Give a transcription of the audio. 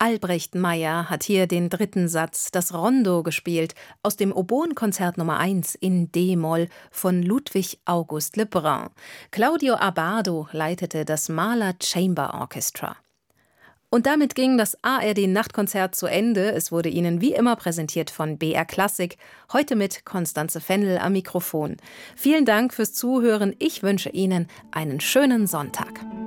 Albrecht Meyer hat hier den dritten Satz, das Rondo, gespielt, aus dem Oboenkonzert Nummer 1 in D-Moll von Ludwig August Le Brun. Claudio Abbado leitete das Mahler Chamber Orchestra. Und damit ging das ARD-Nachtkonzert zu Ende. Es wurde Ihnen wie immer präsentiert von BR Klassik, heute mit Constanze Fennel am Mikrofon. Vielen Dank fürs Zuhören. Ich wünsche Ihnen einen schönen Sonntag.